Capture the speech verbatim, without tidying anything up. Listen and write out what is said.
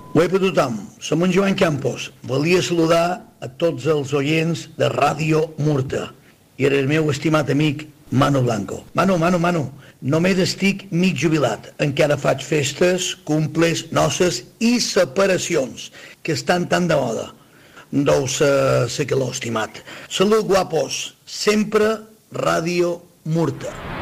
Ho he per tothom, som en Joan Campos. Volia saludar a tots els oients de Ràdio Murta i el meu estimat amic Manu Blanco. Manu, Manu, Manu, només estic mig jubilat. Encara faig festes, cumples, noces i separacions, que estan tan de moda. Deu ser, ser que l'ho estimat. Salut, guapos. Sempre Ràdio Murta.